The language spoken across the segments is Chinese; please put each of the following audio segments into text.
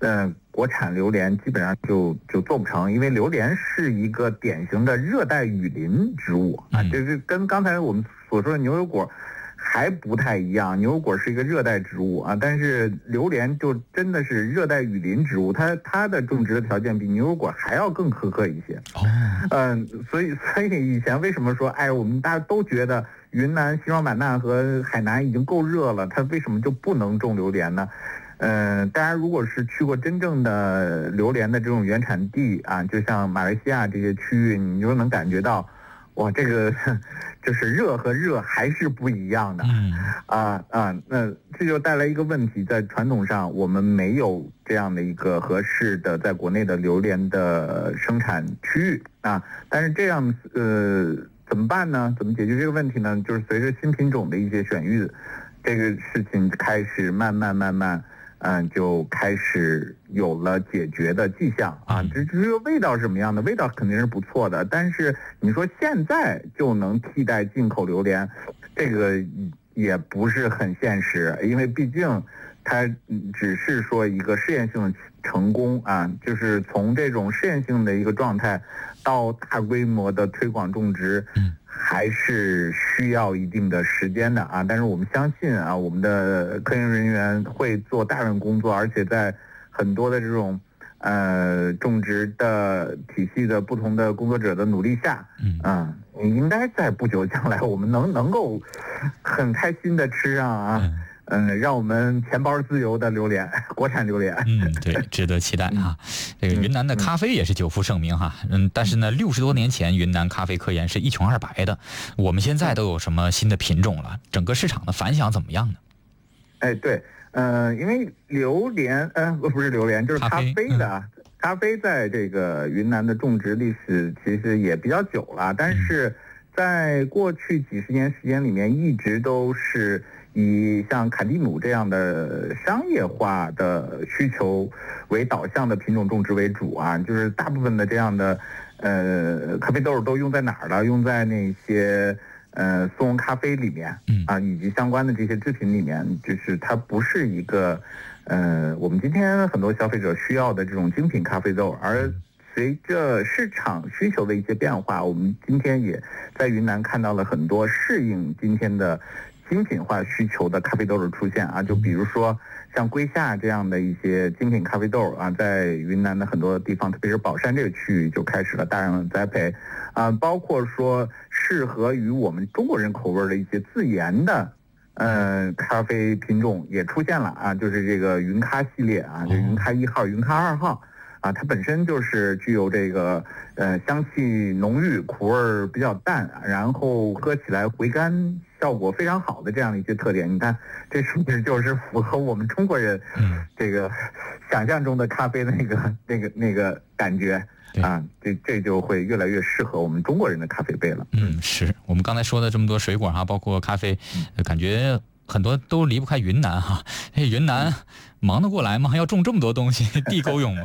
国产榴莲基本上就做不成，因为榴莲是一个典型的热带雨林植物啊，这是跟刚才我们所说的牛油果还不太一样。牛油果是一个热带植物啊，但是榴莲就真的是热带雨林植物，它的种植的条件比牛油果还要更苛刻一些。所以以前为什么说我们大家都觉得云南、西双版纳和海南已经够热了，它为什么就不能种榴莲呢？大家如果是去过真正的榴莲的这种原产地啊，就像马来西亚这些区域，你就能感觉到，哇，这个就是热和热还是不一样的。那这就带来一个问题，在传统上我们没有这样的一个合适的在国内的榴莲的生产区域啊。但是这样怎么办呢？怎么解决这个问题呢？就是随着新品种的一些选育，这个事情开始慢慢就开始有了解决的迹象啊。至于味道是什么样的，味道肯定是不错的，但是你说现在就能替代进口榴莲，这个也不是很现实，因为毕竟它只是说一个试验性的成功啊，就是从这种试验性的一个状态到大规模的推广种植，还是需要一定的时间的啊。但是我们相信啊，我们的科研人员会做大量工作，而且在很多的这种种植的体系的不同的工作者的努力下，应该在不久将来我们能够很开心的吃上让我们钱包自由的榴莲，国产榴莲。 对，值得期待哈。这个云南的咖啡也是久负盛名哈。但是呢，60多年前云南咖啡科研是一穷二白的，我们现在都有什么新的品种了？整个市场的反响怎么样呢？ 对，因为榴莲，不是榴莲，就是咖啡的。咖啡在这个云南的种植历史其实也比较久了，但是在过去几十年时间里面，一直都是以像卡蒂姆这样的商业化的需求为导向的品种种植为主啊，就是大部分的这样的咖啡豆都用在哪儿了？用在那些速溶咖啡里面啊，以及相关的这些制品里面，就是它不是一个我们今天很多消费者需要的这种精品咖啡豆。而随着市场需求的一些变化，我们今天也在云南看到了很多适应今天的精品化需求的咖啡豆的出现啊，就比如说像龟夏这样的一些精品咖啡豆啊，在云南的很多地方，特别是宝山这个区域就开始了大量的栽培啊，包括说适合于我们中国人口味的一些自研的咖啡品种也出现了啊，就是这个云咖系列啊，就云咖1号、云咖2号啊，它本身就是具有这个香气浓郁、苦味比较淡，然后喝起来回甘效果非常好的这样的一些特点。你看，这是不是就是符合我们中国人这个想象中的咖啡的那个感觉啊？这就会越来越适合我们中国人的咖啡杯了。 是我们刚才说的这么多水果哈，包括咖啡，感觉很多都离不开云南哈。云南忙得过来吗？要种这么多东西，地够用吗？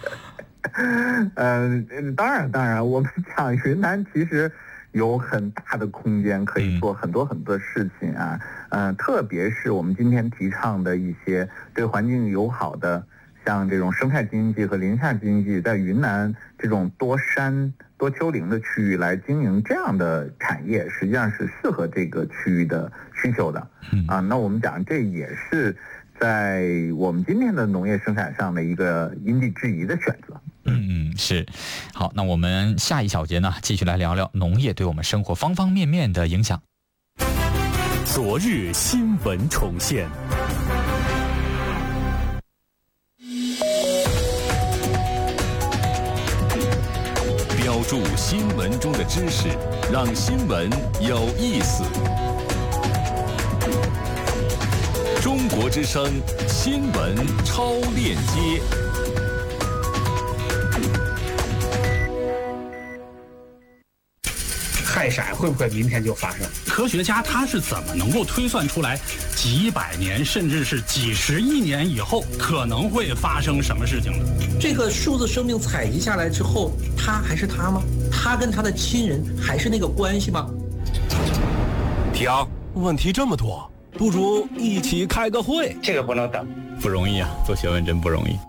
当然，我们讲云南其实有很大的空间可以做很多很多事情啊。特别是我们今天提倡的一些对环境友好的，像这种生态经济和林下经济，在云南这种多山多丘陵的区域来经营这样的产业，实际上是适合这个区域的需求的啊。那我们讲这也是在我们今天的农业生产上的一个因地制宜的选择。 是。好，那我们下一小节呢，继续来聊聊农业对我们生活方方面面的影响。 昨日新闻重现，标注新闻中的知识，让新闻有意思。中国之声新闻超链接。 氦闪会不会明天就发生？科学家他是怎么能够推算出来几百年甚至是几十亿年以后可能会发生什么事情的？ 这个数字生命采集下来之后，他还是他吗？他跟他的亲人还是那个关系吗？ 停，问题这么多，不如一起开个会。 这个不能等， 不容易啊，做学问真不容易。